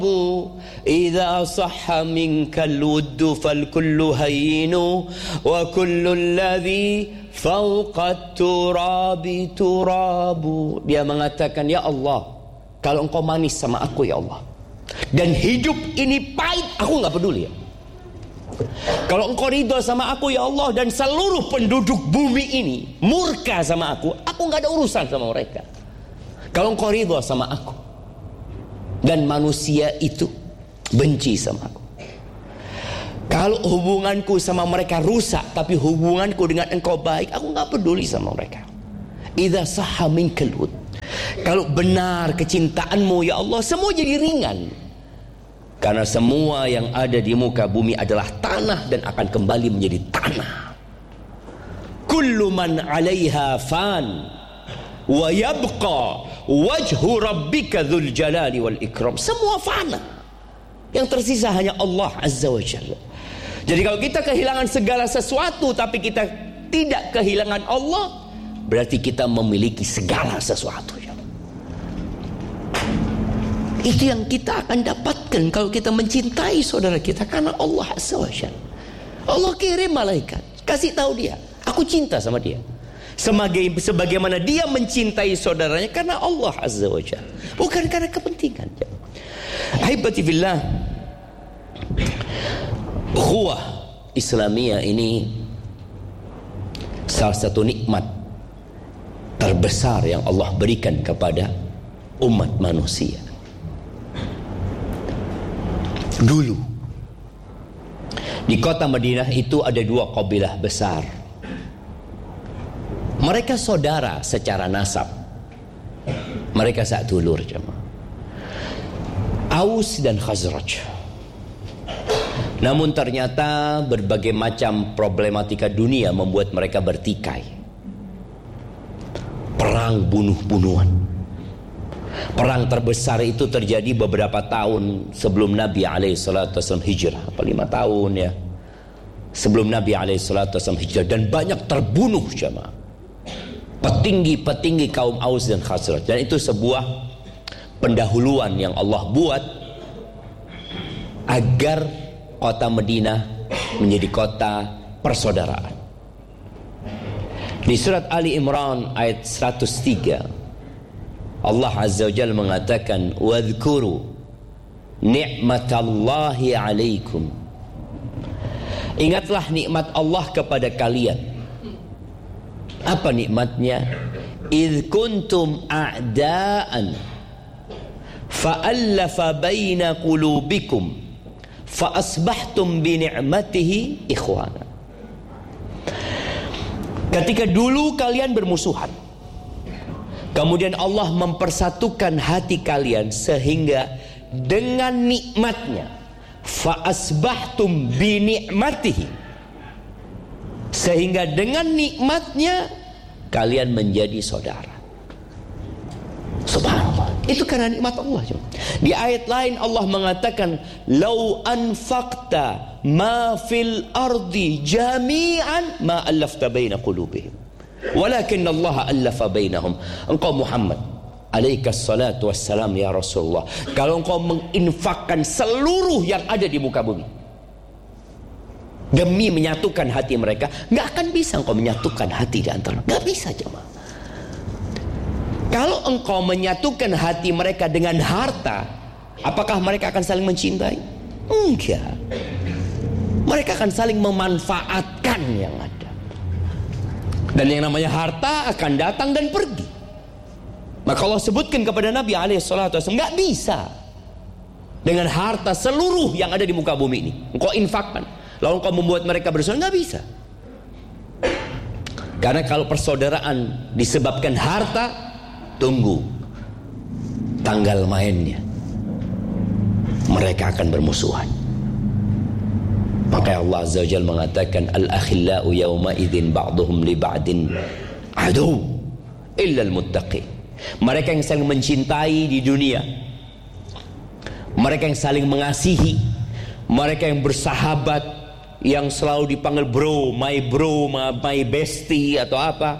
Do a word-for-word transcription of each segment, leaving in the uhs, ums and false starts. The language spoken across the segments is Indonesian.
Idza sahha minkal wuddu fal kullu hayyinu wa kullu alladhi fawqa turabi turabu. Dia mengatakan, ya Allah, kalau engkau manis sama aku ya Allah, dan hidup ini pahit, aku gak peduli ya. Kalau engkau ridho sama aku ya Allah, dan seluruh penduduk bumi ini murka sama aku, aku gak ada urusan sama mereka. Kalau engkau ridho sama aku, dan manusia itu benci sama aku, kalau hubunganku sama mereka rusak, tapi hubunganku dengan engkau baik, aku gak peduli sama mereka. Idza sahha minkal wud, kalau benar kecintaanmu ya Allah, semua jadi ringan. Karena semua yang ada di muka bumi adalah tanah dan akan kembali menjadi tanah. Kullu man 'alaiha fan wa yabqa wajhu rabbika dzul jalali wal ikram. Semua fana. Yang tersisa hanya Allah Azza wa Jalla. Jadi kalau kita kehilangan segala sesuatu tapi kita tidak kehilangan Allah, berarti kita memiliki segala sesuatu. Itu yang kita akan dapatkan kalau kita mencintai saudara kita, karena Allah Azza wa Jalla. Allah kirim malaikat, kasih tahu dia, aku cinta sama dia. Sebagai, sebagaimana dia mencintai saudaranya, karena Allah Azza wa Jalla, bukan karena kepentingan. Ahibati fillah, ukhuwah Islamiyah ini salah satu nikmat terbesar yang Allah berikan kepada umat manusia. Dulu di kota Madinah itu ada dua kabilah besar. Mereka saudara secara nasab. Mereka sadulur jemaah. Aus dan Khazraj. Namun ternyata berbagai macam problematika dunia membuat mereka bertikai. Perang bunuh-bunuhan. Perang terbesar itu terjadi beberapa tahun sebelum Nabi alaihi salatu wasallam hijrah, apa lima tahun ya, sebelum Nabi alaihi salatu wasallam hijrah, dan banyak terbunuh jemaah petinggi-petinggi kaum Aus dan Khazraj. Dan itu sebuah pendahuluan yang Allah buat agar kota Madinah menjadi kota persaudaraan. Di surat Ali Imran ayat seratus tiga, Allah Azza wa Jalla mengatakan, wadhkuru ni'matallahi alaikum. Ingatlah nikmat Allah kepada kalian. Apa nikmatnya? Idh kuntum a'da'an fa'allafa baina qulubikum fa asbahtum bi ni'matihi ikhwana. Ketika dulu kalian bermusuhan, kemudian Allah mempersatukan hati kalian sehingga dengan nikmatnya fa asbahtum bi ni'matihi, sehingga dengan nikmatnya kalian menjadi saudara. Subhanallah. Itu karena nikmat Allah. Di ayat lain Allah mengatakan, "Lau anfaqta ma fil ardi jami'an ma allafta baina qulubihim, walakin Allah allafa bainahum." Engkau Muhammad alaikas salatu wassalam ya Rasulullah, kalau engkau menginfakkan seluruh yang ada di muka bumi demi menyatukan hati mereka, nggak akan bisa engkau menyatukan hati di antara, nggak bisa jemaah. Kalau engkau menyatukan hati mereka dengan harta, apakah mereka akan saling mencintai? Enggak. Mereka akan saling memanfaatkan yang ada. Dan yang namanya harta akan datang dan pergi. Maka Allah sebutkan kepada Nabi alaihi salatu wasallam, nggak bisa dengan harta seluruh yang ada di muka bumi ini engkau infakkan, lalu engkau membuat mereka bersaudara, nggak bisa. Karena kalau persaudaraan disebabkan harta, tunggu tanggal mainnya, mereka akan bermusuhan. Maka Allah Azza wa Jalla mengatakan, al-akhillau yawma idzin ba'duhum li ba'din adu illa al-muttaqin. Mereka yang saling mencintai di dunia, mereka yang saling mengasihi, mereka yang bersahabat, yang selalu dipanggil bro, my bro, my bestie atau apa,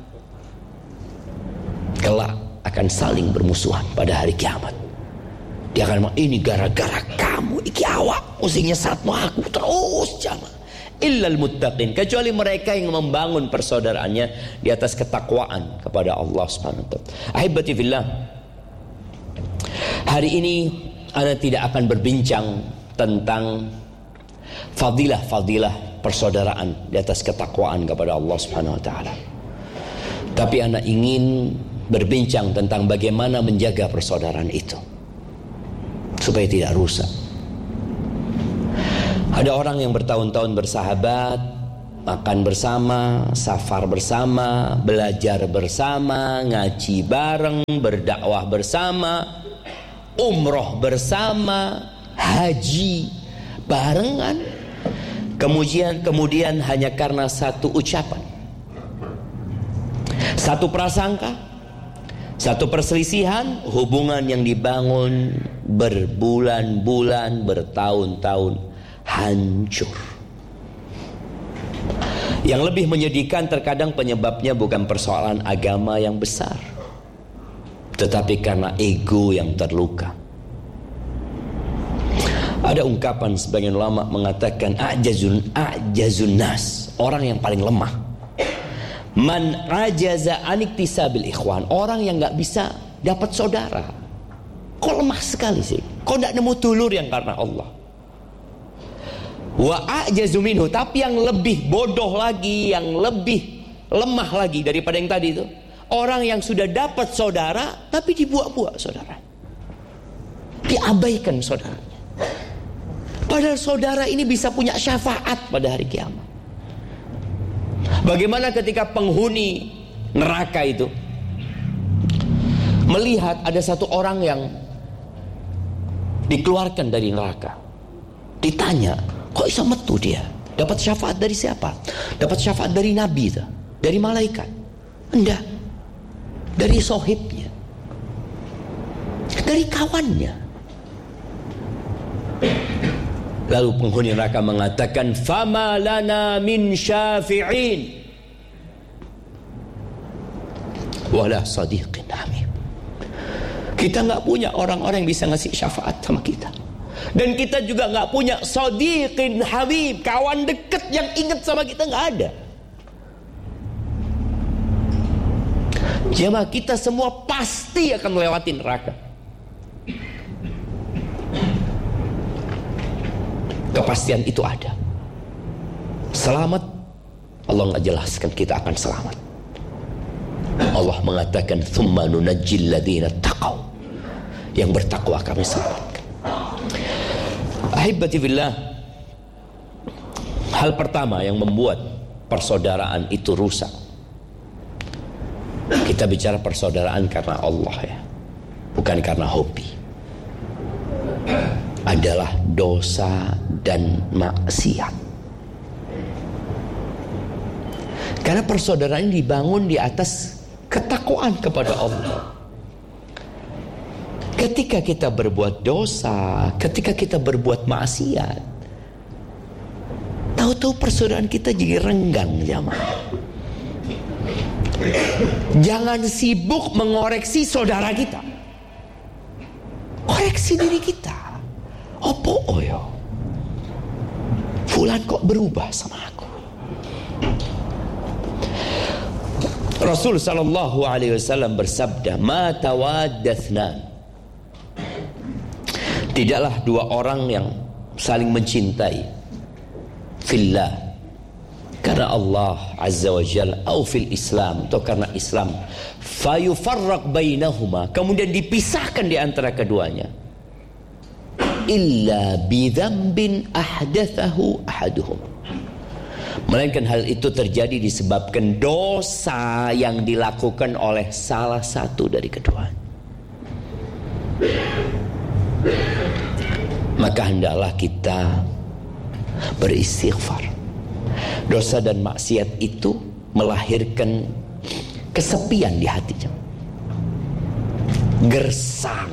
kelak akan saling bermusuhan pada hari kiamat. Dia akan bilang, ini gara-gara kamu, iki awak mesti nyesatno aku terus jamaah. Illal muttaqin, kecuali mereka yang membangun persaudaraannya di atas ketakwaan kepada Allah Subhanahu wa taala. Ahibati fillah, hari ini Anda tidak akan berbincang tentang fadilah-fadilah persaudaraan di atas ketakwaan kepada Allah Subhanahu wa taala. Tapi Anda ingin berbincang tentang bagaimana menjaga persaudaraan itu supaya tidak rusak. Ada orang yang bertahun-tahun bersahabat, makan bersama, safar bersama, belajar bersama, ngaji bareng, berdakwah bersama, umroh bersama, haji barengan. Kemudian kemudian hanya karena satu ucapan, satu prasangka, satu perselisihan, hubungan yang dibangun berbulan-bulan, bertahun-tahun hancur. Yang lebih menyedihkan, terkadang penyebabnya bukan persoalan agama yang besar, tetapi karena ego yang terluka. Ada ungkapan sebagian ulama mengatakan ajazun ajazun nas, orang yang paling lemah. Man ajaza aniktisabil ikhwan, orang yang nggak bisa dapat saudara. Kok lemah sekali sih? Kok nggak nemu dulur yang karena Allah? Wa ajazu minhu, tapi yang lebih bodoh lagi, yang lebih lemah lagi daripada yang tadi itu, orang yang sudah dapat saudara tapi dibuat-buat saudara, diabaikan saudaranya. Padahal saudara ini bisa punya syafaat pada hari kiamat. Bagaimana ketika penghuni neraka itu melihat ada satu orang yang dikeluarkan dari neraka, ditanya, kok bisa metu dia? Dapat syafaat dari siapa? Dapat syafaat dari Nabi, dari malaikat? Enggak, dari sohibnya, dari kawannya. Lalu penghuni neraka mengatakan, fama lana min syafi'in wala sadiqin hamim. Kita nggak punya orang-orang yang bisa ngasih syafaat sama kita, dan kita juga nggak punya sadiqin habib, kawan dekat yang ingat sama kita, nggak ada. Jemaah, kita semua pasti akan melewati neraka. Kepastian itu ada. Selamat, Allah nggak jelaskan kita akan selamat. Allah mengatakan tsumma nunajjil ladzina taqaw, yang bertakwa kami selamatkan. Ahibati fillah, hal pertama yang membuat persaudaraan itu rusak, kita bicara persaudaraan karena Allah ya, bukan karena hobi, adalah dosa dan maksiat. Karena persaudaraan ini dibangun di atas ketakwaan kepada Allah. Ketika kita berbuat dosa, ketika kita berbuat maksiat, tahu-tahu persaudaraan kita jadi renggang jamaah. Jangan sibuk mengoreksi saudara kita, koreksi diri kita. Opo oyo, fulan kok berubah sama aku. Rasul sallallahu alaihi wasallam bersabda, ma tawaddathna, tidaklah dua orang yang saling mencintai fillah, karena Allah azza wa jalla, atau fil Islam, atau karena Islam, fayufarraq bainahuma, kemudian dipisahkan di antara keduanya, illa bidzambin ahdatsahu ahaduhum, melainkan hal itu terjadi disebabkan dosa yang dilakukan oleh salah satu dari keduanya. Maka hendaklah kita beristighfar. Dosa dan maksiat itu melahirkan kesepian di hatinya, gersang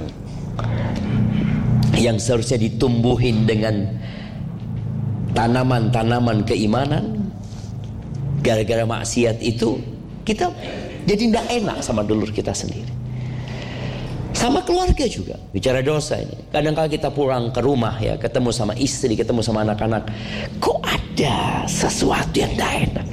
yang seharusnya ditumbuhin dengan tanaman-tanaman keimanan. Gara-gara maksiat itu kita jadi tidak enak sama dulur kita sendiri. Sama keluarga juga, bicara dosa ini. Kadang-kadang kita pulang ke rumah ya, ketemu sama istri, ketemu sama anak-anak, kok ada sesuatu yang tidak enak.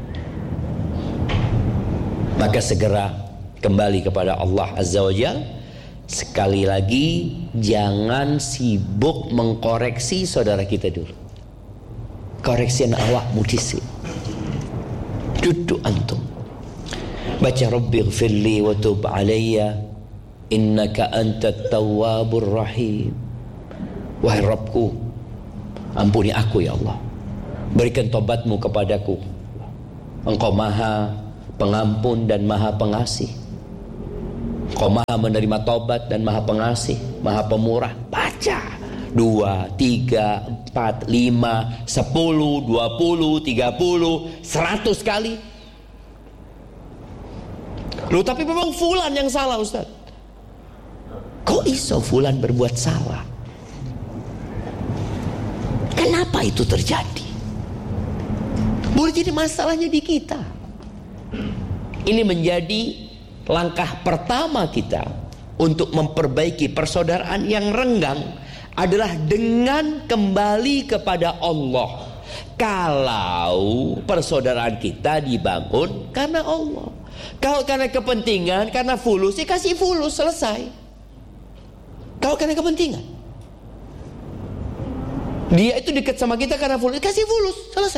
Maka segera kembali kepada Allah Azza wa Jalla. Sekali lagi, jangan sibuk mengkoreksi saudara kita dulu. Koreksian awakmu dhisik. Duduk antum. Baca Rabbighfirli wa tub alayya innaka antat tawwabur rahim. Wahai Rabbku, ampuni aku ya Allah, berikan tobatmu kepadaku, Engkau maha pengampun dan maha pengasih. Engkau maha menerima tobat dan maha pengasih, maha pemurah. Baca dua, tiga, empat, lima, sepuluh, dua puluh, tiga puluh, seratus kali. Loh, tapi memang fulan yang salah, Ustaz. Kok iso fulan berbuat salah? Kenapa itu terjadi? Boleh jadi masalahnya di kita. Ini menjadi langkah pertama kita untuk memperbaiki persaudaraan yang renggang adalah dengan kembali kepada Allah. Kalau persaudaraan kita dibangun karena Allah. Kalau karena kepentingan, karena fulus, ya kasih fulus, selesai. Kalau karena kepentingan, dia itu dekat sama kita karena fulus, kasih fulus, selesai.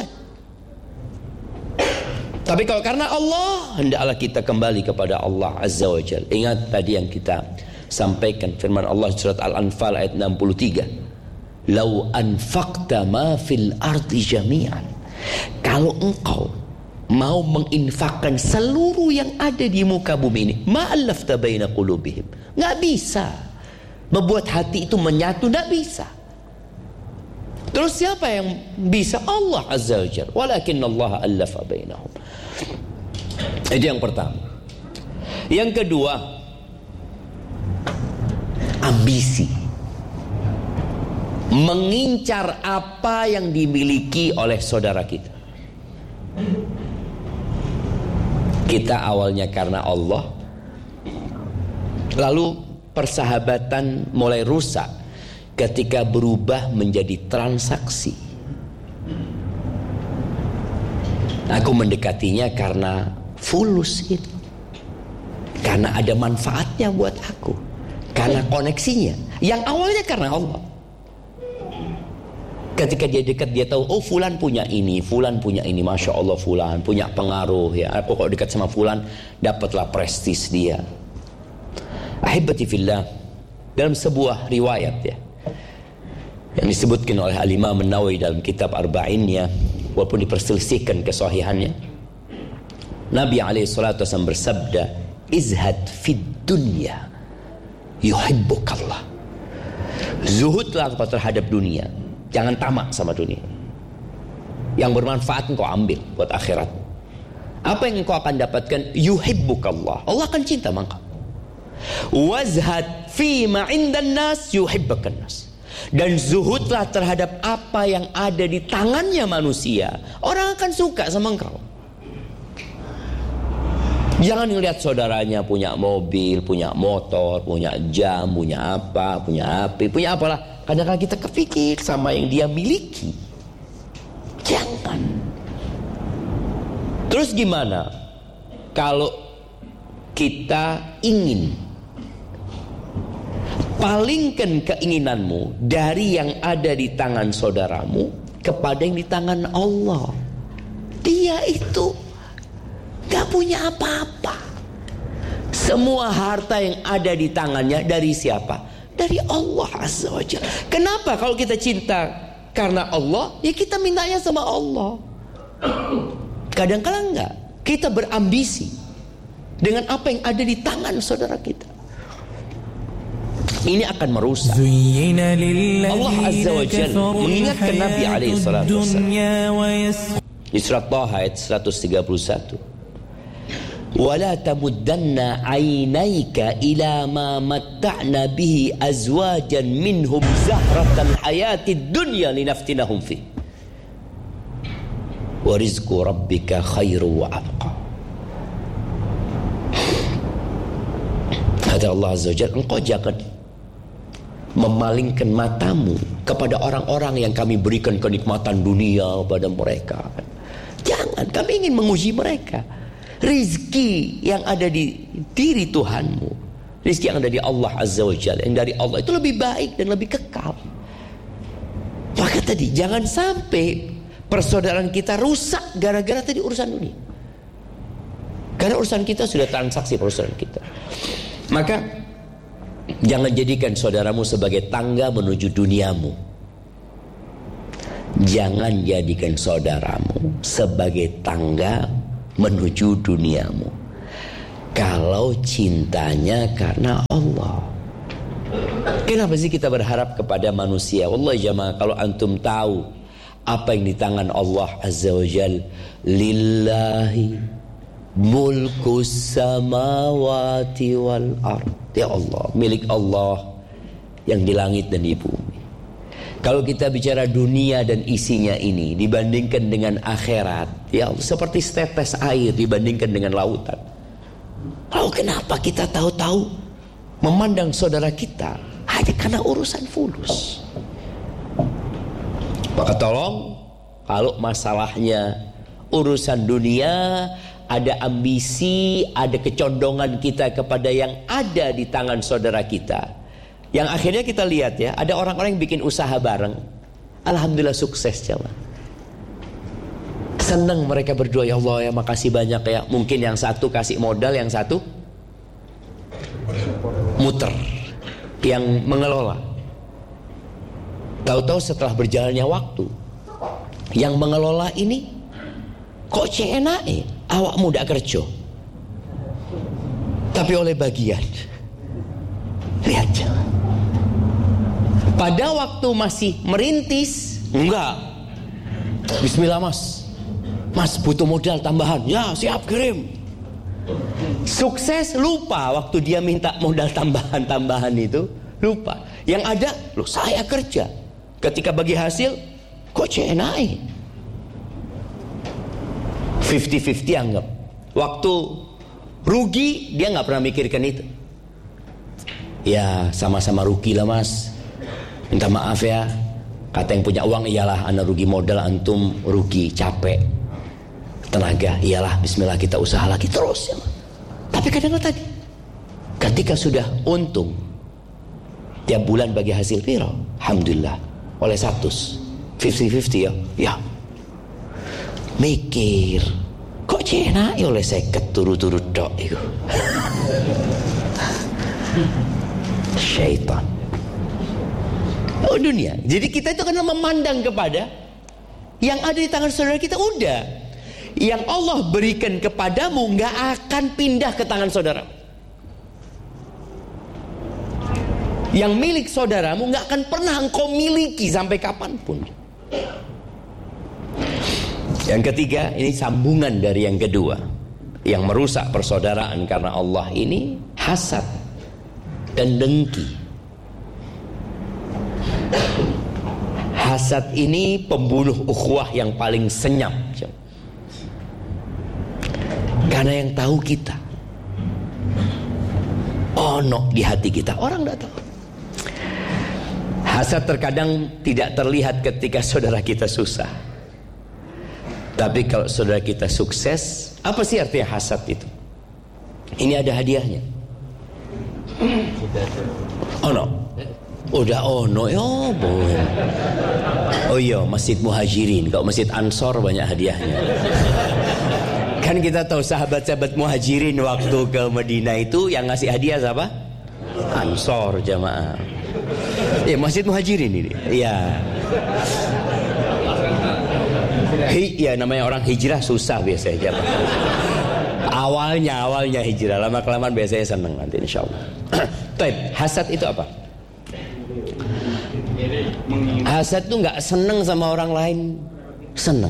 Tapi kalau karena Allah, hendaklah kita kembali kepada Allah Azza wa Jalla. Ingat tadi yang kita sampaikan, firman Allah surat Al-Anfal ayat enam puluh tiga. Lau anfaqta ma fil ardi jami'an. Kalau engkau mau menginfakkan seluruh yang ada di muka bumi ini, ma'allafta baina qulubihim. Nggak bisa membuat hati itu menyatu, nggak bisa. Terus siapa yang bisa? Allah Azza wa Jalla. Walakin Allah allafa bainahum. Itu yang pertama. Yang kedua, ambisi. Mengincar apa yang dimiliki oleh saudara kita. Kita awalnya karena Allah, lalu persahabatan mulai rusak ketika berubah menjadi transaksi. Aku mendekatinya karena fulus itu, karena ada manfaatnya buat aku, karena koneksinya. Yang awalnya karena Allah. Ketika dia dekat, dia tahu, oh fulan punya ini, fulan punya ini, masya Allah fulan punya pengaruh ya. Aku kalau dekat sama fulan, dapatlah prestis dia. Ahibati fillah, dalam sebuah riwayat ya, yang disebutkan oleh Al-Imam An-Nawawi dalam kitab Arba'innya, walaupun diperselisihkan kesahihannya, Nabi alaihi salatu wasallam bersabda, izhad fid dunya yuhibbukallah. Zuhudlah terhadap dunia. Jangan tamak sama dunia. Yang bermanfaat engkau ambil buat akhirat. Apa yang engkau akan dapatkan? Yuhibbukallah. Allah akan cinta sama engkau. Wazhad fi ma 'indan nas yuhibbukan nas. Dan zuhudlah terhadap apa yang ada di tangannya manusia. Orang akan suka sama engkau. Jangan ngelihat saudaranya punya mobil, punya motor, punya jam, punya apa, punya H P, punya apalah. Kadang-kadang kita kepikir sama yang dia miliki. Jangan. Terus gimana kalau kita ingin palingkan keinginanmu dari yang ada di tangan saudaramu kepada yang di tangan Allah? Dia itu gak punya apa-apa. Semua harta yang ada di tangannya dari siapa? Dari Allah Azza wa Jalla. Kenapa kalau kita cinta karena Allah, ya kita mintanya sama Allah. Kadang-kadang enggak. Kita berambisi dengan apa yang ada di tangan saudara kita. Ini akan merusak. Allah Azza wa Jalla mengingatkan Nabi alaihi salatu wasallam di surat Taha ayat seratus tiga puluh satu. ولا تمدن عينيك إلى ما متعنا به أزواجا منهم زهرة الحياة الدنيا لنفتنهم فيه ورزق ربك خير وأبقى. Kata Allah Azza wa Jalla, engkau jangan memalingkan matamu kepada orang-orang yang kami berikan kenikmatan dunia pada mereka. Jangan, kami ingin menguji mereka. Rizki yang ada di diri Tuhanmu, rizki yang ada di Allah Azza wa Jalla, yang dari Allah itu lebih baik dan lebih kekal. Maka tadi jangan sampai persaudaraan kita rusak gara-gara tadi urusan dunia. Karena urusan kita sudah transaksi persaudaraan kita. Maka jangan jadikan saudaramu sebagai tangga menuju duniamu. Jangan jadikan saudaramu sebagai tangga menuju duniamu. Kalau cintanya karena Allah. Kenapa sih kita berharap kepada manusia? Wallahi jamaah, kalau antum tahu apa yang di tangan Allah Azza wa Jal, lillahi mulkus samawati wal ard. Ya Allah, milik Allah yang di langit dan di bumi. Kalau kita bicara dunia dan isinya ini dibandingkan dengan akhirat, ya Allah, seperti setetes air dibandingkan dengan lautan. Lalu kenapa kita tahu-tahu memandang saudara kita hanya karena urusan fulus? Maka tolong, kalau masalahnya urusan dunia, ada ambisi, ada kecondongan kita kepada yang ada di tangan saudara kita, yang akhirnya kita lihat ya, ada orang-orang yang bikin usaha bareng, alhamdulillah sukses jemaah. Senang mereka berdua, ya Allah ya makasih banyak ya. Mungkin yang satu kasih modal, yang satu muter, yang mengelola. Tahu-tahu setelah berjalannya waktu, yang mengelola ini kok cenae awak muda kerja, tapi oleh bagian. Lihat jangan. Pada waktu masih merintis, enggak, bismillah mas, mas butuh modal tambahan, ya siap kirim. Sukses lupa waktu dia minta modal tambahan-tambahan itu, lupa. Yang ada, loh saya kerja. Ketika bagi hasil, kok cenae fifty fifty anggap. Waktu rugi dia nggak pernah mikirkan itu. Ya sama-sama rugi lah mas, minta maaf ya. Kata yang punya uang, iyalah anak rugi modal, antum rugi capek tenaga, iyalah bismillah kita usaha lagi terus ya. Tapi kadang-kadang tadi ketika sudah untung tiap bulan bagi hasil piro, alhamdulillah oleh satu fifty fifty ya, ya mikir kok cina ya oleh seket turu-turu dok itu. Syaitan. Oh dunia. Jadi kita itu karena memandang kepada yang ada di tangan saudara kita, udah. Yang Allah berikan kepadamu nggak akan pindah ke tangan saudara. Yang milik saudaramu nggak akan pernah engkau miliki sampai kapanpun. Yang ketiga, ini sambungan dari yang kedua, yang merusak persaudaraan karena Allah ini hasad dan dengki. Hasad ini pembunuh ukhuwah yang paling senyap. Karena yang tahu kita, ono di hati kita, orang tidak tahu. Hasad terkadang tidak terlihat ketika saudara kita susah. Tapi kalau saudara kita sukses, apa sih artinya hasad itu? Ini ada hadiahnya. Ono. Udah ono ya boy. Oh iya, Masjid Muhajirin. Kalau Masjid Ansor banyak hadiahnya. Kan kita tahu sahabat-sahabat Muhajirin waktu ke Madinah itu yang ngasih hadiah siapa? Ansor jamaah. Ya Masjid Muhajirin ini. Iya. Hi, ya namanya orang hijrah susah biasanya. Awalnya awalnya hijrah, lama kelamaan biasanya seneng nanti insyaallah. Baik, hasad itu apa? Hasad tuh nggak seneng sama orang lain, seneng.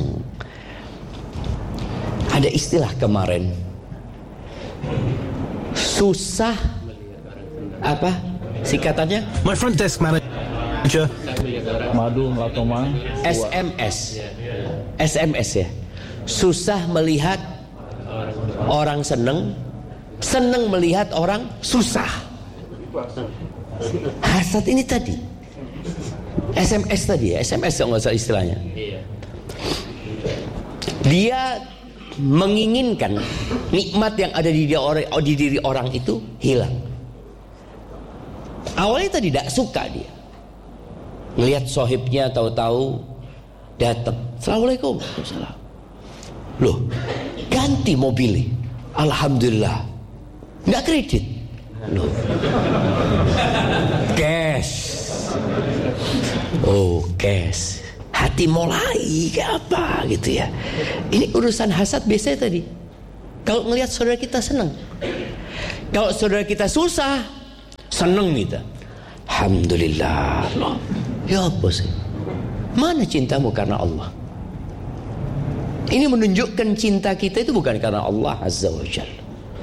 Ada istilah kemarin, susah apa singkatannya? My front desk manager. Madu Latoma. S M S. S M S ya. Susah melihat orang seneng, seneng melihat orang susah. Hasad ini tadi S M S tadi ya, S M S nggak salah istilahnya. Dia menginginkan nikmat yang ada di diri orang, di diri orang itu hilang. Awalnya tadi tidak suka dia, ngelihat sohibnya tahu-tahu datang, assalamualaikum, salam. Loh, ganti mobilnya, alhamdulillah, nggak kredit. Loh, cash. Oh, cash. Hati mulai ke apa gitu ya. Ini urusan hasad biasanya tadi. Kalau ngelihat saudara kita senang, kalau saudara kita susah, senang kita. Alhamdulillah. Loh, ya apa sih? Mana cintamu karena Allah? Ini menunjukkan cinta kita itu bukan karena Allah Azza wa Jalla.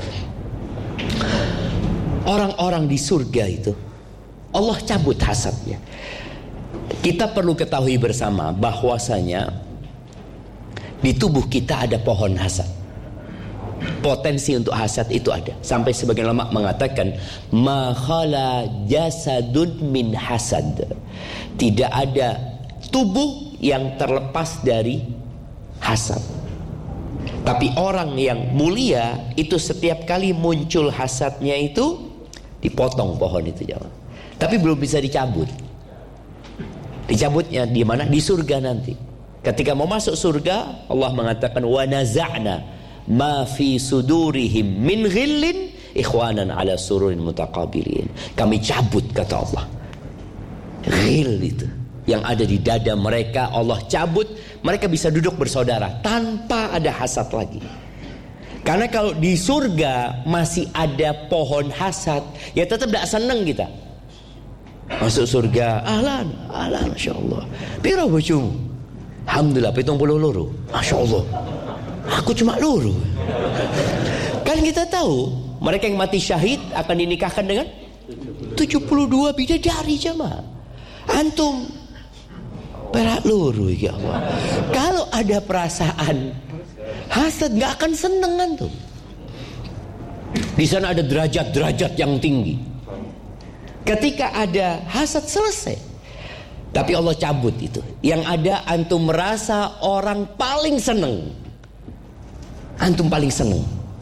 Orang-orang di surga itu Allah cabut hasadnya. Kita perlu ketahui bersama bahwasanya di tubuh kita ada pohon hasad. Potensi untuk hasad itu ada. Sampai sebagian ulama mengatakan ma khala jasadun min hasad. Tidak ada tubuh yang terlepas dari hasad. Tapi orang yang mulia itu setiap kali muncul hasadnya itu dipotong pohon itu, jawab. Tapi belum bisa dicabut. Dicabutnya di mana? Di surga nanti. Ketika mau masuk surga, Allah mengatakan wa naza'na ma fi sudurihim min ghillin ikhwanan ala sururin mutaqabilin. Kami cabut, kata Allah, ghil itu yang ada di dada mereka, Allah cabut. Mereka bisa duduk bersaudara tanpa ada hasad lagi. Karena kalau di surga masih ada pohon hasad, ya tetap tidak senang kita. Masuk surga, ahlan, ahlan, masya Allah. Piro bojomu? Alhamdulillah, pitung puluh loro. Masya Allah. Aku cuma loro. Kan kita tahu, mereka yang mati syahid akan dinikahkan dengan tujuh puluh dua bidadari jamaah. Antum perak loro, ya Allah. Kalau ada perasaan hasad, nggak akan seneng antum. Di sana ada derajat-derajat yang tinggi. Ketika ada hasad, selesai. Tapi Allah cabut itu. Yang ada antum merasa orang paling seneng. Antum paling seneng.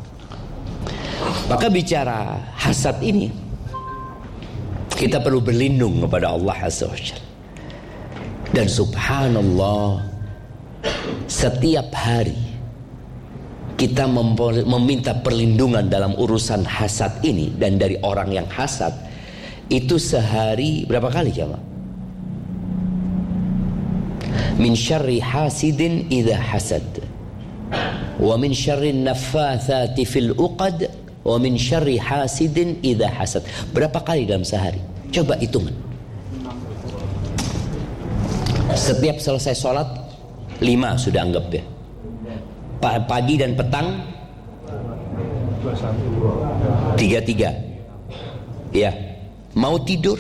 Maka bicara hasad ini, kita perlu berlindung kepada Allah Azza wa Jalla. Dan subhanallah, setiap hari kita meminta perlindungan dalam urusan hasad ini. Dan dari orang yang hasad itu sehari berapa kali jemaah? Min syarri hasidin idza hasad, wa min syarri naffatsati fil uqad, wa min syarri hasidin idza hasad. Berapa kali dalam sehari? Coba hitungan. Setiap selesai sholat, lima sudah anggap ya. Pagi dan petang tiga tiga. Ya. Mau tidur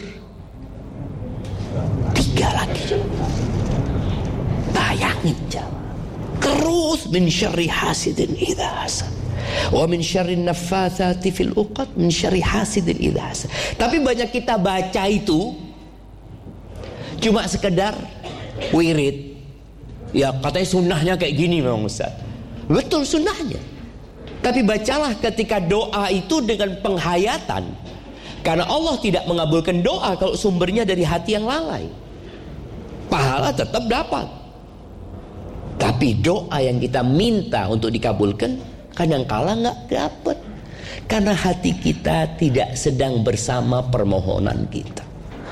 tiga lagi. Bayangin jamaah. Terus min syarri hasidin idza hasad, wa min syarri naffatsati fil uqad, min syarri hasidin idza hasad. Tapi banyak kita baca itu cuma sekedar wirid. Ya katanya sunnahnya kayak gini memang Ustaz. Betul sunnahnya. Tapi bacalah ketika doa itu dengan penghayatan. Karena Allah tidak mengabulkan doa kalau sumbernya dari hati yang lalai. Pahala tetap dapat. Tapi doa yang kita minta untuk dikabulkan kadangkala nggak dapat. Karena hati kita tidak sedang bersama permohonan kita.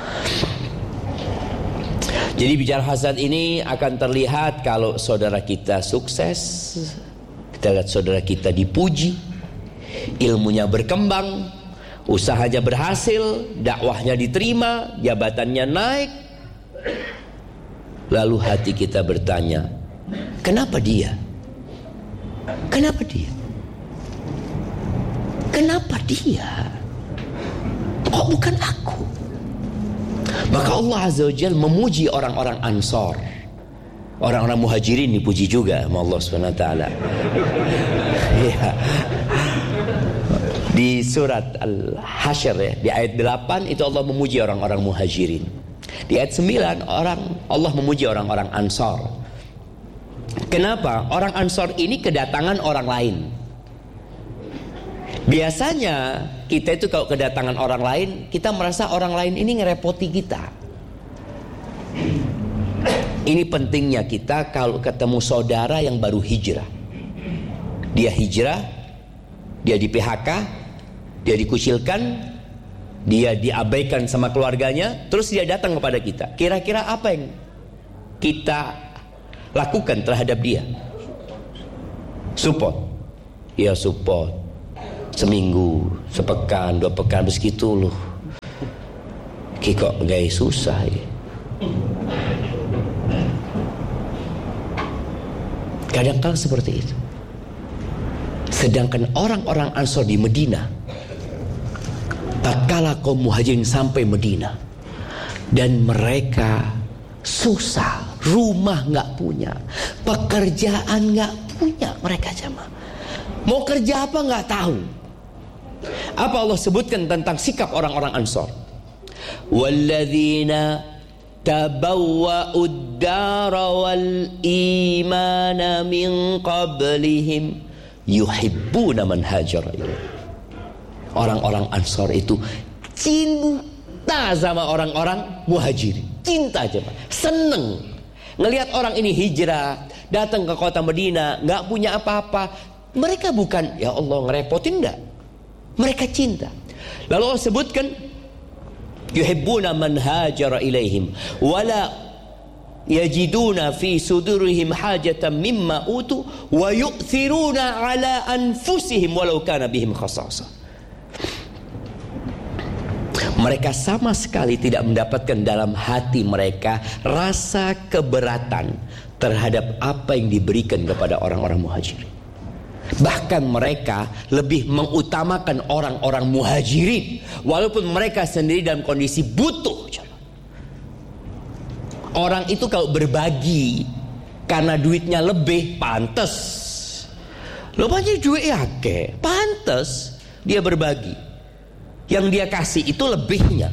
Jadi bicara hasad ini akan terlihat kalau saudara kita sukses. Kita lihat saudara kita dipuji, ilmunya berkembang, usahanya berhasil, dakwahnya diterima, jabatannya naik. Lalu hati kita bertanya, kenapa dia? Kenapa dia? Kenapa dia? Kok bukan aku? Maka Allah Azza wa Jalla memuji orang-orang Ansor. Orang-orang Muhajirin dipuji juga sama Allah Subhanahu wa taala. Ya. Di surat Al-Hasyr ya, di ayat delapan itu Allah memuji orang-orang muhajirin. Di ayat sembilan orang Allah memuji orang-orang Ansar. Kenapa? Orang Ansar ini kedatangan orang lain. Biasanya kita itu kalau kedatangan orang lain, kita merasa orang lain ini ngerepoti kita. Ini pentingnya kita kalau ketemu saudara yang baru hijrah. Dia hijrah, dia di P H K, dia dikucilkan, dia diabaikan sama keluarganya, terus dia datang kepada kita. Kira-kira apa yang kita lakukan terhadap dia? Support. Ya support. Seminggu, sepekan, dua pekan, begitu loh. Ki kok gak susah ya. Kadang-kadang seperti itu. Sedangkan orang-orang Ansor di Medina, tatkala kaum muhajirin sampai Medina dan mereka susah, rumah nggak punya, pekerjaan nggak punya, mereka jamaah mau kerja apa nggak tahu. Apa Allah sebutkan tentang sikap orang-orang Ansor? Walladzina tabawwa'ud dara wal imana min qablihim yuhibbuna man hajara ilaih. Orang-orang Ansor itu cinta sama orang-orang muhajirin, cinta aja, seneng ngelihat orang ini hijrah datang ke kota Medina, nggak punya apa-apa. Mereka bukan ya Allah ngerepotin, enggak, mereka cinta. Lalu Allah sebutkan yuhibbuna man hajara ilaihim wala yajiduna fi sudurihim hajatan mimma utu wa yu'thiruna ala anfusihim walau kana bihim khasasah. Mereka sama sekali tidak mendapatkan dalam hati mereka rasa keberatan terhadap apa yang diberikan kepada orang-orang muhajirin. Bahkan mereka lebih mengutamakan orang-orang muhajirin walaupun mereka sendiri dalam kondisi butuh. Orang itu kalau berbagi karena duitnya lebih, pantas. Lo banyak duit ya ke, pantas dia berbagi. Yang dia kasih itu lebihnya.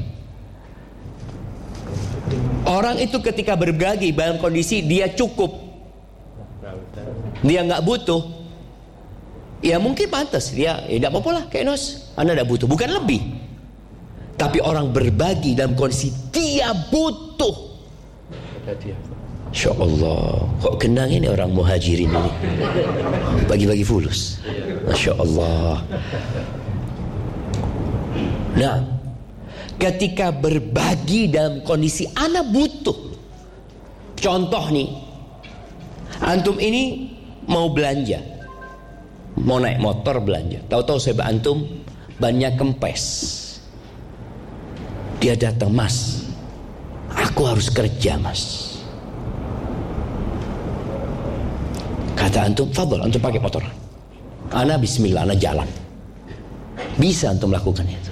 Orang itu ketika berbagi dalam kondisi dia cukup, dia nggak butuh, ya mungkin pantas dia, ya tidak apa-apa lah kayak nos, anda tidak butuh, bukan lebih. Tapi orang berbagi dalam kondisi dia butuh. Insya Allah, kok kenang ini orang muhajirin ini, bagi-bagi fulus, Masya Allah. Nah, ketika berbagi dalam kondisi anak butuh. Contoh nih, antum ini mau belanja, mau naik motor belanja, tahu-tahu saya antum banyak kempes. Dia datang, mas, aku harus kerja mas. Kata antum, fadol, antum pakai motor. Ana bismillah, ana jalan. Bisa antum lakukan itu.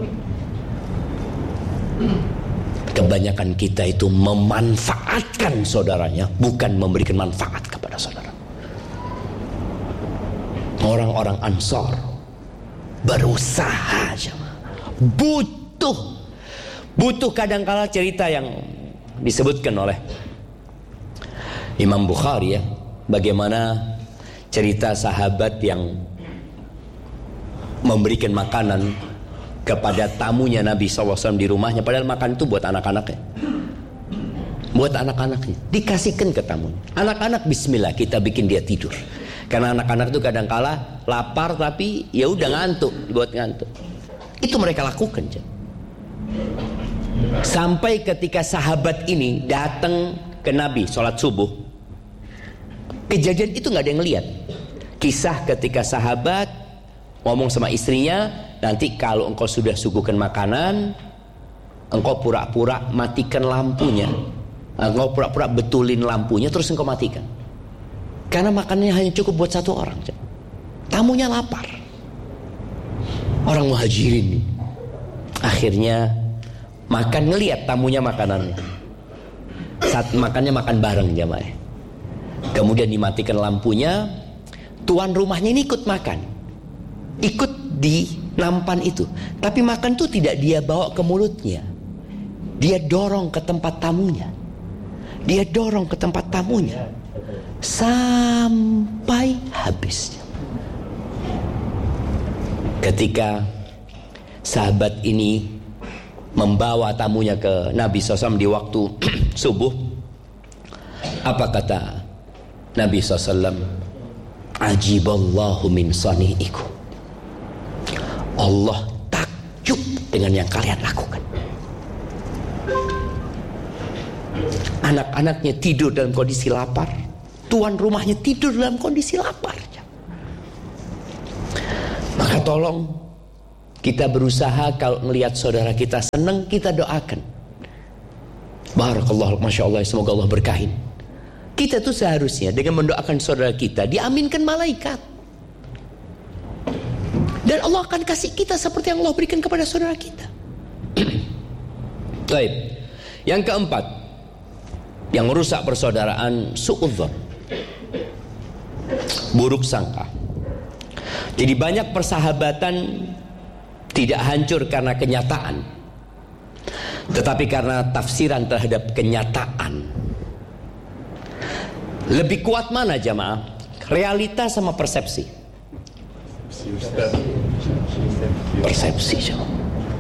Kebanyakan kita itu memanfaatkan saudaranya, bukan memberikan manfaat kepada saudara. Orang-orang Ansor berusaha, butuh, butuh. Kadangkala cerita yang disebutkan oleh Imam Bukhari ya, bagaimana cerita sahabat yang memberikan makanan kepada tamunya Nabi shallallahu alaihi wasallam di rumahnya, padahal makan itu buat anak-anaknya, buat anak-anaknya, dikasihkan ke tamunya. Anak-anak bismillah, kita bikin dia tidur, karena anak-anak itu kadang-kala lapar tapi ya udah ngantuk, buat ngantuk. Itu mereka lakukan. Sampai ketika sahabat ini datang ke Nabi sholat subuh, kejadian itu nggak ada yang lihat. Kisah ketika sahabat ngomong sama istrinya, nanti kalau engkau sudah suguhkan makanan, engkau pura-pura matikan lampunya, engkau pura-pura betulin lampunya, terus engkau matikan, karena makanannya hanya cukup buat satu orang. Tamunya lapar, orang muhajirin. Akhirnya makan, ngelihat tamunya makanannya, saat makannya makan bareng jamaah. Kemudian dimatikan lampunya, tuan rumahnya ini ikut makan, ikut di nampan itu. Tapi makan itu tidak dia bawa ke mulutnya. Dia dorong ke tempat tamunya. Dia dorong ke tempat tamunya sampai habis. Ketika sahabat ini membawa tamunya ke Nabi shallallahu alaihi wasallam di waktu subuh, apa kata Nabi shallallahu alaihi wasallam? Ajiballahu min sani'ikum. Allah takjub dengan yang kalian lakukan. Anak-anaknya tidur dalam kondisi lapar, tuan rumahnya tidur dalam kondisi lapar. Maka tolong kita berusaha kalau melihat saudara kita senang, kita doakan. Barakallahu, masya Allah, semoga Allah berkahin. Kita tuh seharusnya dengan mendoakan saudara kita diaminkan malaikat. Dan Allah akan kasih kita seperti yang Allah berikan kepada saudara kita. Baik. Yang keempat, yang merusak persaudaraan, su'udzon, buruk sangka. Jadi banyak persahabatan tidak hancur karena kenyataan, tetapi karena tafsiran terhadap kenyataan. Lebih kuat mana jamaah? Realita sama persepsi? Persepsi jamaah.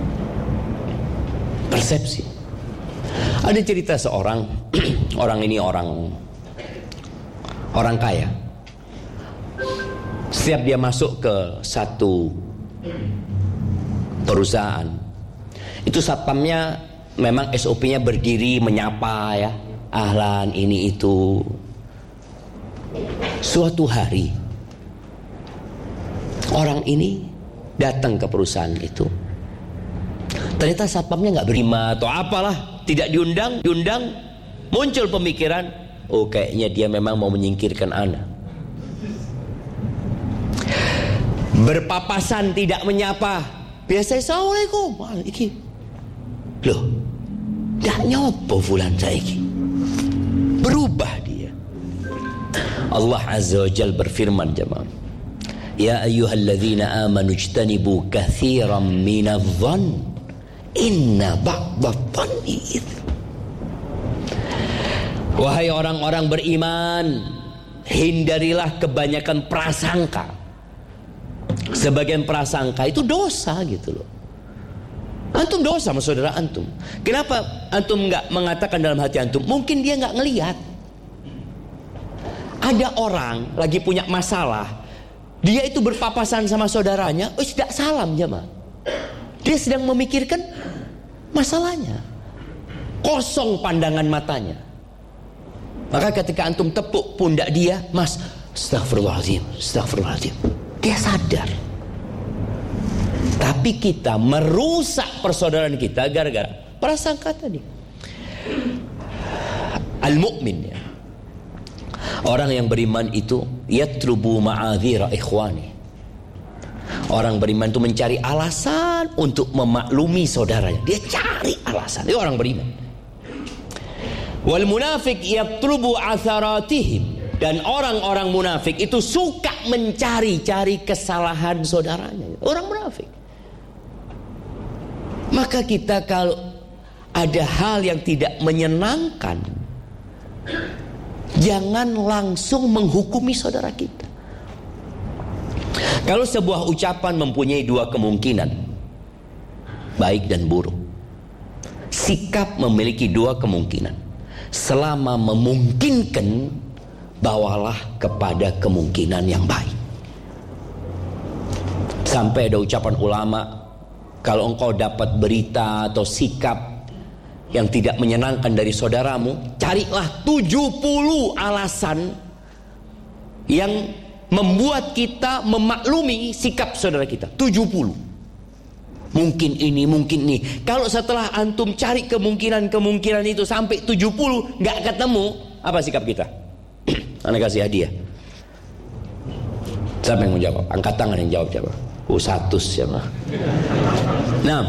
Persepsi. Ada cerita seorang, orang ini orang orang kaya. Setiap dia masuk ke satu perusahaan, itu satpamnya memang S O P-nya berdiri menyapa ya, ahlan ini itu. Suatu hari orang ini datang ke perusahaan itu. Ternyata satpamnya nggak berima atau apalah, tidak diundang, diundang, muncul pemikiran, oh kayaknya dia memang mau menyingkirkan ana. Berpapasan tidak menyapa, biasa assalamualaikum, iki, loh, dah nyopo fulan saiki, berubah dia. Allah Azza wa Jalla berfirman jemaah, ya ayyuhalladzina amanu ijtanibu katsiran minadh-dhann inna ba'dadh-dhanni itsm. Wahai orang-orang beriman, hindarilah kebanyakan prasangka. Sebagian prasangka itu dosa gitu loh. Antum dosa sama saudara antum. Kenapa antum nggak mengatakan dalam hati antum? Mungkin dia nggak ngelihat. Ada orang lagi punya masalah, dia itu berpapasan sama saudaranya, oh tidak salam jemaah. Dia sedang memikirkan masalahnya, kosong pandangan matanya. Maka ketika antum tepuk pundak dia, mas, astagfirullahaladzim, astagfirullahaladzim, dia sadar. Tapi kita merusak persaudaraan kita gara-gara prasangka tadi. Al-mu'min ya, orang yang beriman itu yatlubu ma'adhira ikhwani. Orang beriman itu mencari alasan untuk memaklumi saudaranya. Dia cari alasan. Itu orang beriman. Wal munafik yatlubu atharatihim. Dan orang-orang munafik itu suka mencari-cari kesalahan saudaranya. Orang munafik. Maka kita kalau ada hal yang tidak menyenangkan, jangan langsung menghukumi saudara kita. Kalau sebuah ucapan mempunyai dua kemungkinan, baik dan buruk, sikap memiliki dua kemungkinan. Selama memungkinkan, bawalah kepada kemungkinan yang baik. Sampai ada ucapan ulama, kalau engkau dapat berita atau sikap yang tidak menyenangkan dari saudaramu, carilah tujuh puluh alasan yang membuat kita memaklumi sikap saudara kita. tujuh puluh. Mungkin ini, mungkin ini. Kalau setelah antum cari kemungkinan-kemungkinan itu sampai tujuh puluh gak ketemu, apa sikap kita? Anda kasih hadiah. Siapa yang mau jawab? Angkat tangan yang jawab siapa? Oh, satu siapa? Nah,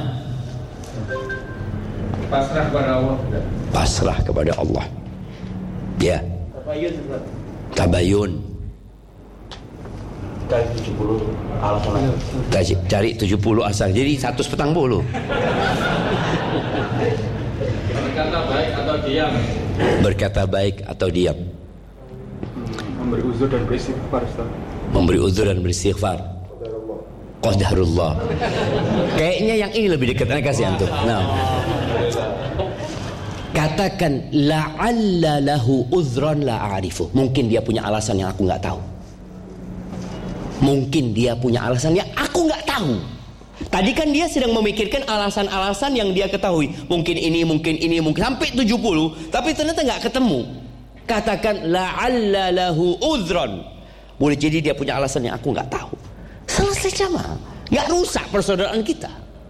pasrah kepada Allah. Pasrah kepada Allah. Ya. Tabayun. cari tujuh puluh alasan lain. Cari tujuh puluh alasan. Jadi seratus petang puluh. Berkata baik atau diam. Berkata baik atau diam. Memberi uzur dan beristighfar, Ustaz. Memberi uzur dan beristighfar. Qadarullah. Kayaknya yang ini lebih dekat, saya kasih antum. Nah. Katakan la'alla lahu uzran la a'rifu. Mungkin dia punya alasan yang aku enggak tahu. Mungkin dia punya alasan yang aku enggak tahu. Tadi kan dia sedang memikirkan alasan-alasan yang dia ketahui. Mungkin ini, mungkin ini, mungkin sampai tujuh puluh, tapi ternyata enggak ketemu. Katakan la'alla lahu uzran. Boleh jadi dia punya alasan yang aku enggak tahu. Selesai jamaah. Enggak rusak persaudaraan kita.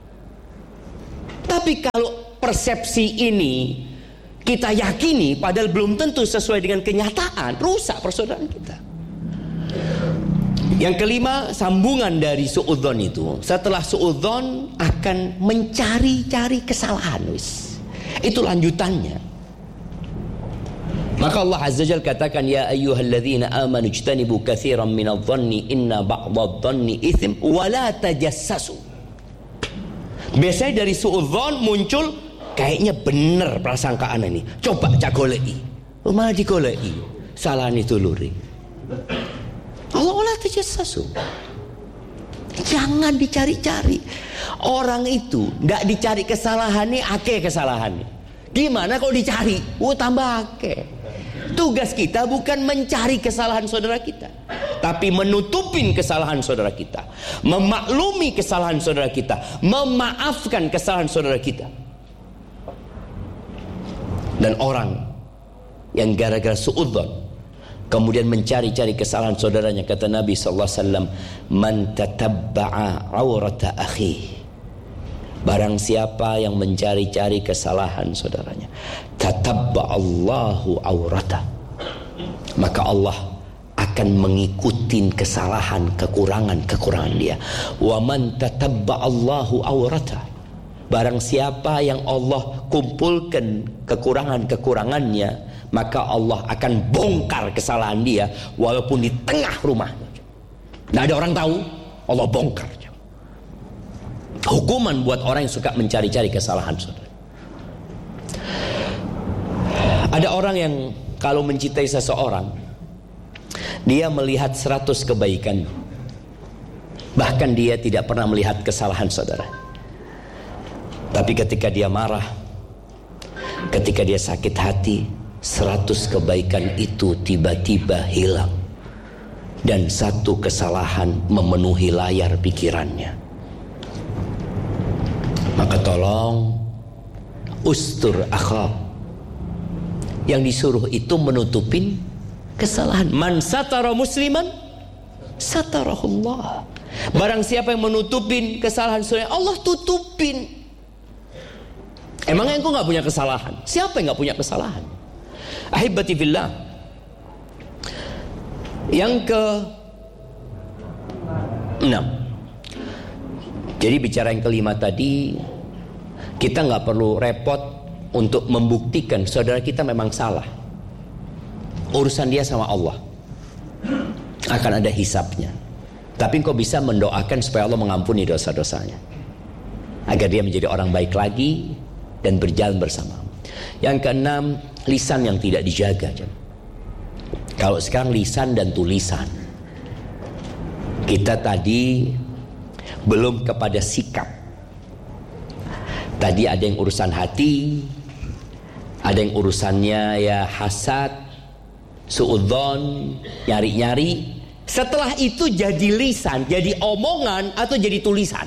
Tapi kalau persepsi ini kita yakini padahal belum tentu sesuai dengan kenyataan, rusak persaudaraan kita. Yang kelima, sambungan dari suudzon itu. Setelah suudzon akan mencari-cari kesalahan, wis. Itu lanjutannya. Maka Allah Azza Jalla katakan, ya ayyuhalladzina amanu ijtanibu katsiran minadh-dhanni inna ba'dadh-dhanni itsm wa la tajassasu. Biasanya dari suudzon muncul kayaknya bener prasangkaan ini. Coba cak goleki. Oh, malah digoleki. Salah dituluri. Allah la tajassasu. Jangan dicari-cari. Orang itu ndak dicari kesalahannya, akeh kesalahannya. Gimana kalau dicari? Oh, tambah akeh. Tugas kita bukan mencari kesalahan saudara kita, tapi menutupin kesalahan saudara kita, memaklumi kesalahan saudara kita, memaafkan kesalahan saudara kita. Dan orang yang gara-gara suudzon kemudian mencari-cari kesalahan saudaranya, kata Nabi sallallahu alaihi wasallam, man tatabba'a aurata akhi. Barang siapa yang mencari-cari kesalahan saudaranya, tatabba'allahu aurata, maka Allah akan mengikuti kesalahan, kekurangan-kekurangan dia. Wa man tatabba'allahu aurata, barang siapa yang Allah kumpulkan kekurangan-kekurangannya, maka Allah akan bongkar kesalahan dia walaupun di tengah rumahnya. Tidak ada orang tahu, Allah bongkar. Hukuman buat orang yang suka mencari-cari kesalahan, saudara. Ada orang yang kalau mencintai seseorang, dia melihat seratus kebaikan, bahkan dia tidak pernah melihat kesalahan saudara. Tapi ketika dia marah, ketika dia sakit hati, seratus kebaikan itu tiba-tiba hilang, dan satu kesalahan memenuhi layar pikirannya. Maka tolong ustur akhab. Yang disuruh itu menutupin kesalahan. Man satara musliman satarahullah. Barang siapa yang menutupin kesalahan saudara, Allah tutupin. Emangnya engkau gak punya kesalahan? Siapa yang gak punya kesalahan? Ahibati fillah. Yang ke enam. Jadi bicara yang kelima tadi, kita nggak perlu repot untuk membuktikan saudara kita memang salah. Urusan dia sama Allah, akan ada hisabnya. Tapi engkau bisa mendoakan supaya Allah mengampuni dosa-dosanya, agar dia menjadi orang baik lagi dan berjalan bersama. Yang keenam, lisan yang tidak dijaga. Kalau sekarang lisan dan tulisan, kita tadi belum kepada sikap. Tadi ada yang urusan hati, ada yang urusannya ya hasad, suudzon, nyari-nyari. Setelah itu jadi lisan, jadi omongan, atau jadi tulisan.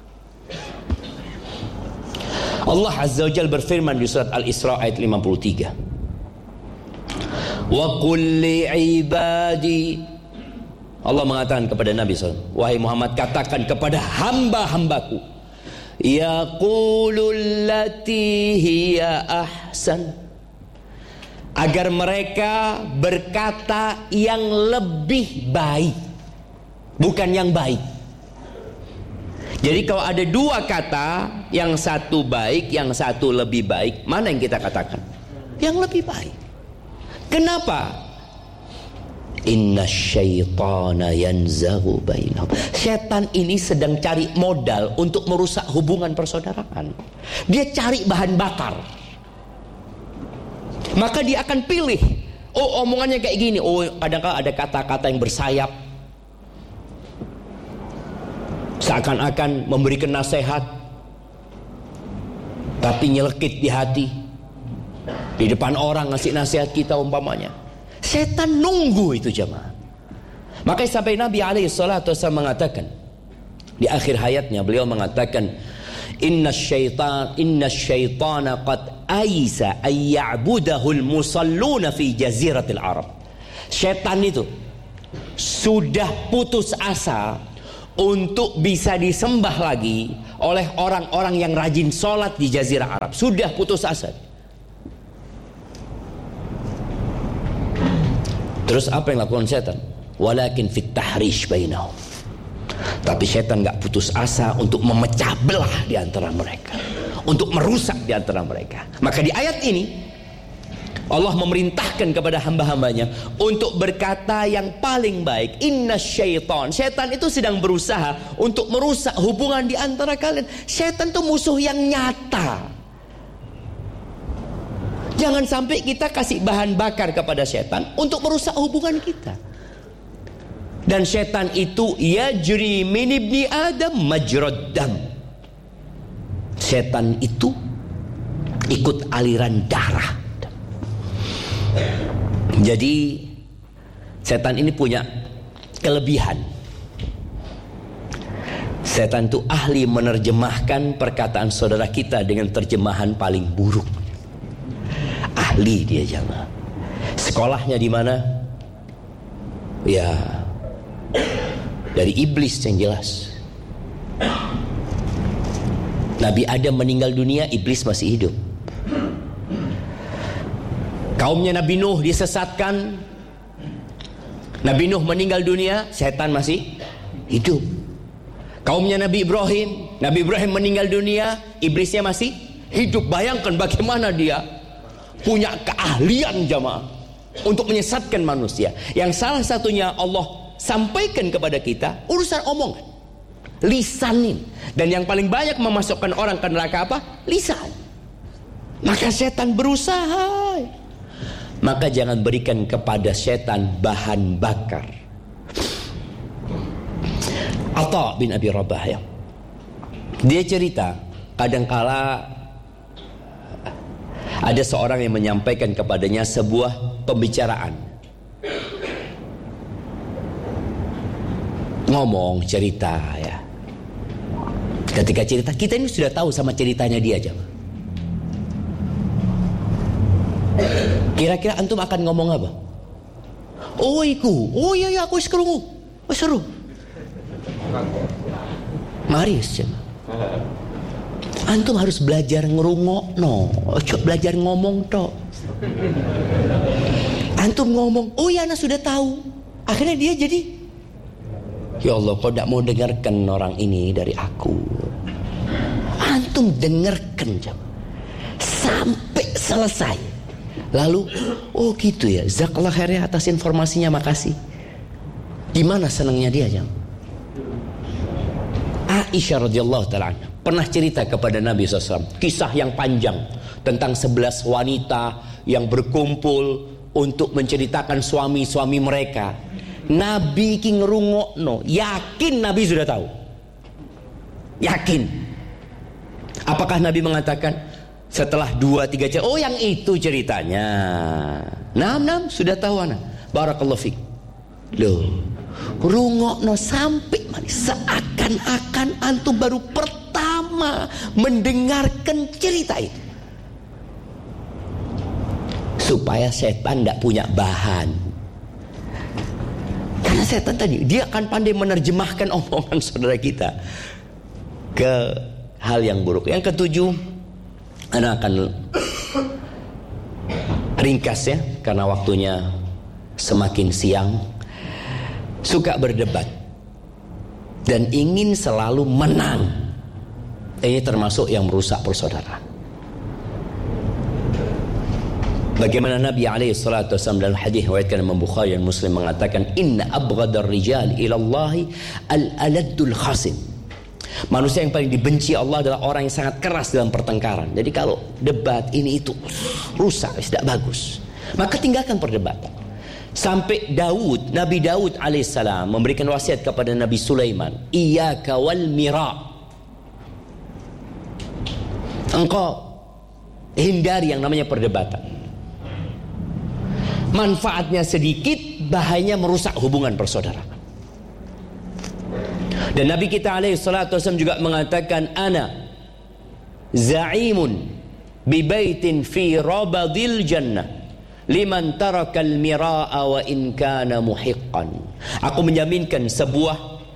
Allah Azza wa Jalla berfirman di surat Al-Isra ayat lima puluh tiga. Wa qul li ibadi, Allah mengatakan kepada Nabi shallallahu alaihi wasallam, wahai Muhammad, katakan kepada hamba-hambaku, yaqulul lati hiya ahsan, agar mereka berkata yang lebih baik, bukan yang baik. Jadi kalau ada dua kata, yang satu baik, yang satu lebih baik, mana yang kita katakan? Yang lebih baik. Kenapa? Inna syaitana yanzaghu bainahum. Setan ini sedang cari modal untuk merusak hubungan persaudaraan. Dia cari bahan bakar. Maka dia akan pilih, oh omongannya kayak gini, oh kadang-kadang ada kata-kata yang bersayap, seakan-akan memberikan nasihat, tapi nyelekit di hati. Di depan orang ngasih nasihat kita umpamanya. Setan nunggu itu jemaah. Makanya sampai Nabi alaihi salatu wasallam mengatakan, di akhir hayatnya beliau mengatakan, Inna syaitan Inna syaitana qad aisa ay ya'budahul musalluna fi jaziratil Arab. Setan itu sudah putus asa untuk bisa disembah lagi oleh orang-orang yang rajin sholat di Jazirah Arab. Sudah putus asa. Terus apa yang lakukan setan? Walakin fit tahrish bainahum. Tapi setan gak putus asa untuk memecah belah di antara mereka, untuk merusak di antara mereka. Maka di ayat ini Allah memerintahkan kepada hamba-hambanya untuk berkata yang paling baik. Inna syaitan. Setan itu sedang berusaha untuk merusak hubungan di antara kalian. Setan itu musuh yang nyata. Jangan sampai kita kasih bahan bakar kepada setan untuk merusak hubungan kita. Dan setan itu yajri min ibni Adam majrad dam. Setan itu ikut aliran darah. Jadi setan ini punya kelebihan. Setan itu ahli menerjemahkan perkataan saudara kita dengan terjemahan paling buruk. Ahli dia jamaah. Sekolahnya di mana? Ya, dari iblis yang jelas. Nabi Adam meninggal dunia, iblis masih hidup. Kaumnya Nabi Nuh disesatkan, Nabi Nuh meninggal dunia, setan masih hidup. Kaumnya Nabi Ibrahim, Nabi Ibrahim meninggal dunia, iblisnya masih hidup. Bayangkan bagaimana dia punya keahlian jamaah untuk menyesatkan manusia. Yang salah satunya Allah sampaikan kepada kita urusan omongan, lisanin. Dan yang paling banyak memasukkan orang ke neraka apa? Lisan. Maka setan berusaha. Maka jangan berikan kepada setan bahan bakar. Atha bin Abi Rabah ya, dia cerita kadangkala ada seorang yang menyampaikan kepadanya sebuah pembicaraan. Ngomong cerita ya. Ketika cerita, kita ini sudah tahu sama ceritanya dia aja. Kira-kira antum akan ngomong apa? Oh iku, oh iya iya aku seru, oh seru. Mari jemaah. Antum harus belajar ngerungokno, ojo belajar ngomong tok. Antum ngomong, oh ya ana sudah tahu. Akhirnya dia jadi, ya Allah kok tidak mau dengarkan orang ini dari aku. Antum dengarkan jemaah sampai selesai. Lalu, oh gitu ya, jazakallah khair ya atas informasinya, makasih. Gimana senangnya dia jemaah? Aisyah radhiyallahu ta'ala anha pernah cerita kepada Nabi shallallahu alaihi wasallam kisah yang panjang tentang sebelas wanita yang berkumpul untuk menceritakan suami-suami mereka. Nabi ki ngerungokno, yakin Nabi sudah tahu. Yakin. Apakah Nabi mengatakan setelah dua tiga cerita, oh yang itu ceritanya. Nam nam sudah tahu ana. Barakallahu fiik. Loh, rungokno sampai manis seakan-akan antum baru pertama mendengarkan cerita itu. Supaya setan tidak punya bahan. Karena setan tadi dia akan pandai menerjemahkan omongan saudara kita ke hal yang buruk. Yang ketujuh, ana akan ringkas ya karena waktunya semakin siang. Suka berdebat dan ingin selalu menang. Ini termasuk yang merusak persaudaraan. Bagaimana Nabi alaihi salatu wasallam dalam hadis riwayatkan Imam Bukhari dan Muslim mengatakan, inna abghadar rijal ila Allah al-aladdul khasim. Manusia yang paling dibenci Allah adalah orang yang sangat keras dalam pertengkaran. Jadi kalau debat ini itu rusak, tidak bagus, maka tinggalkan perdebatan. Sampai Daud, Nabi Daud alaihissalam memberikan wasiat kepada Nabi Sulaiman, iyyaka wal mira. Engkau hindari yang namanya perdebatan. Manfaatnya sedikit, bahayanya merusak hubungan persaudaraan. Dan Nabi kita alaihi salatu wasallam juga mengatakan, ana za'imun bi baitin fi rabadil jannah liman tarakal mira'a wa in kana muhiqqan. Aku menjaminkan sebuah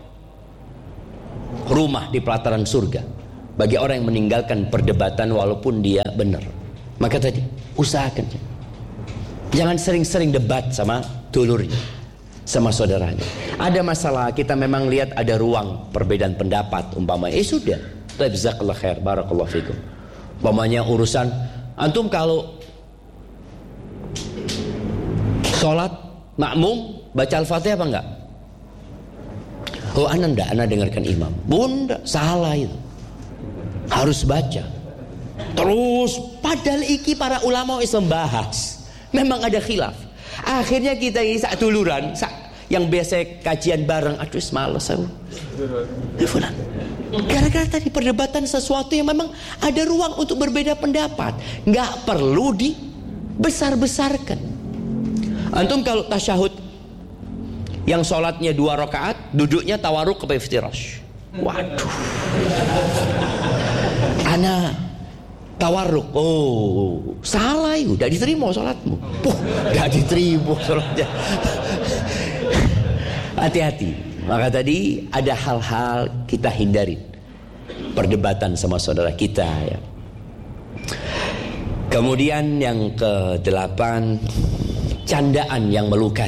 rumah di pelataran surga bagi orang yang meninggalkan perdebatan walaupun dia benar. Maka tadi usahakan jangan sering-sering debat sama dulurnya, sama saudaranya. Ada masalah, kita memang lihat ada ruang perbedaan pendapat umpama, eh sudah, jazakallahu khair, barakallahu fikum. Umpamanya urusan antum kalau sholat makmum baca Al-Fatihah apa enggak? Oh, ana enggak, ana dengarkan imam. Bunda, salah itu. Harus baca. Terus padahal iki para ulama Islam bahas. Memang ada khilaf. Akhirnya kita ini sak duluran, sak yang biasa kajian bareng, aduh males aku. Gara-gara tadi perdebatan sesuatu yang memang ada ruang untuk berbeda pendapat, nggak perlu dibesar-besarkan. Antum kalau tasyahud yang sholatnya dua rakaat, duduknya tawaruk ke iftirash. Waduh. Ana tawarruk, oh salah itu, tidak diterima sholatmu. Puh, tidak diterima sholatnya. Hati-hati. Maka tadi ada hal-hal kita hindari perdebatan sama saudara kita ya. Kemudian yang kedelapan, candaan yang melukai.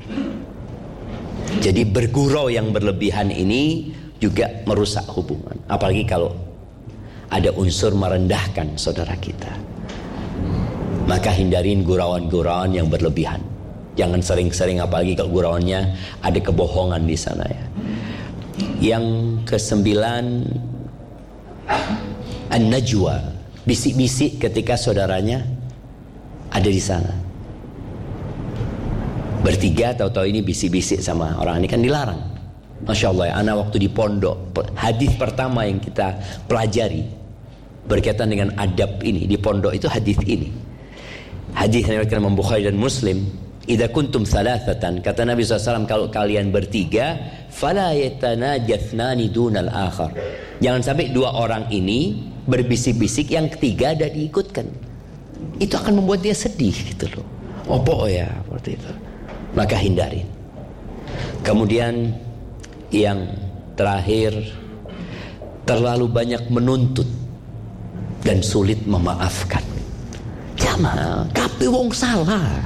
Jadi bergurau yang berlebihan ini juga merusak hubungan. Apalagi kalau ada unsur merendahkan saudara kita. Maka hindarin gurauan-gurauan yang berlebihan. Jangan sering-sering, apalagi kalau gurauannya ada kebohongan di sana ya. Yang kesembilan, an-najwa, bisik-bisik ketika saudaranya ada di sana. Bertiga tahu-tahu ini bisik-bisik sama orang ini, kan dilarang. Masya Allah ya, anak waktu di pondok, hadis pertama yang kita pelajari berkaitan dengan adab ini di pondok itu hadis ini. Hadis yang diriwayatkan Imam Bukhari dan Muslim, idza kuntum thalathatan, kata Nabi shallallahu alaihi wasallam, kalau kalian bertiga, fala yatanajatsnani dunal akhar. Jangan sampai dua orang ini berbisik-bisik yang ketiga ada diikutkan. Itu akan membuat dia sedih gitu loh. Opo ya, seperti itu. Maka hindarin. Kemudian yang terakhir, terlalu banyak menuntut dan sulit memaafkan. Jamaah, kabeh wong salah.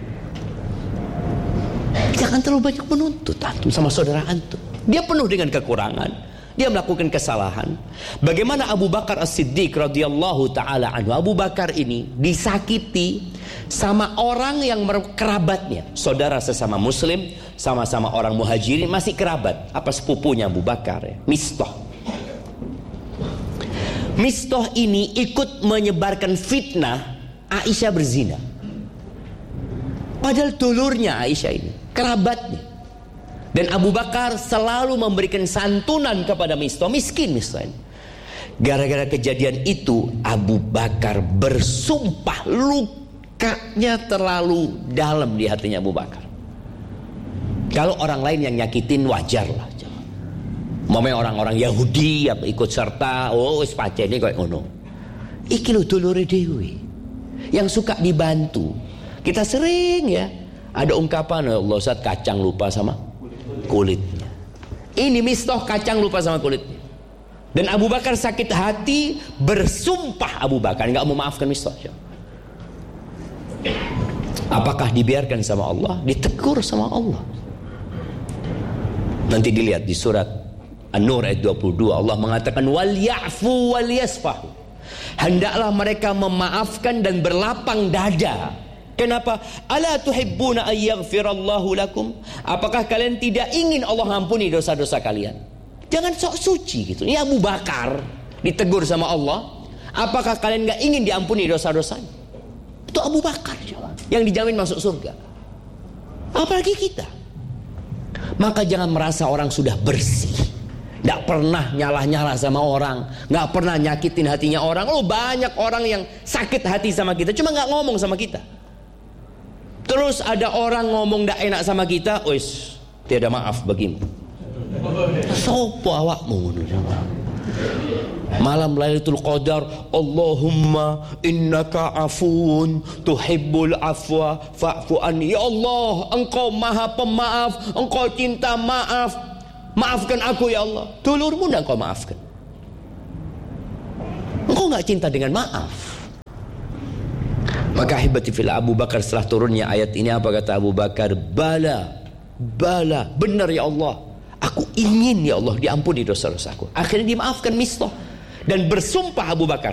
Jangan terlalu banyak menuntut antum sama saudara antum. Dia penuh dengan kekurangan, dia melakukan kesalahan. Bagaimana Abu Bakar As-Siddiq radhiyallahu taala anhu, Abu Bakar ini disakiti sama orang yang kerabatnya, saudara sesama muslim, sama-sama orang muhajirin, masih kerabat, apa sepupunya Abu Bakar ya, Mistah. Mistah ini ikut menyebarkan fitnah Aisyah berzina. Padahal dulurnya Aisyah ini, kerabatnya. Dan Abu Bakar selalu memberikan santunan kepada Mistah, miskin Mistah ini. Gara-gara kejadian itu Abu Bakar bersumpah, lukanya terlalu dalam di hatinya Abu Bakar. Kalau orang lain yang nyakitin wajar lah. Mamanya orang-orang Yahudi yang ikut serta, oh wis pacene koyo ngono. Iki lho dulure dhewe yang suka dibantu. Kita sering ya ada ungkapan, Allah Ustaz kacang lupa sama kulitnya. Ini Mistah kacang lupa sama kulitnya. Dan Abu Bakar sakit hati, bersumpah Abu Bakar enggak mau maafkan Mistah. Apakah dibiarkan sama Allah? Ditegur sama Allah. Nanti dilihat di surat An-Nur ayat dua puluh dua, Allah mengatakan wal ya'fu wal yasfahu. Hendaklah mereka memaafkan dan berlapang dada. Kenapa? Ala tuhibbuna an yaghfirallahu lakum? Apakah kalian tidak ingin Allah ampuni dosa-dosa kalian? Jangan sok suci gitu. Ini Abu Bakar ditegur sama Allah. Apakah kalian gak ingin diampuni dosa-dosanya? Itu Abu Bakar yang dijamin masuk surga. Apalagi kita. Maka jangan merasa orang sudah bersih, gak pernah nyalah-nyalah sama orang, gak pernah nyakitin hatinya orang. Oh, banyak orang yang sakit hati sama kita, cuma gak ngomong sama kita. Terus ada orang ngomong gak enak sama kita, wis tiada maaf bagimu. Sopo awakmu? Malam Lailatul Qadar, Allahumma innaka afuun tuhibbul afwa fa'fu anni. Ya Allah, engkau maha pemaaf, engkau cinta maaf, maafkan aku ya Allah. Dulurmu tidak engkau maafkan. Engkau gak cinta dengan maaf. Maka hibati fil Abu Bakar, setelah turunnya ayat ini, apa kata Abu Bakar? Bala, bala, benar ya Allah, aku ingin ya Allah diampuni dosa-dosaku. Akhirnya dimaafkan Mistah. Dan bersumpah Abu Bakar,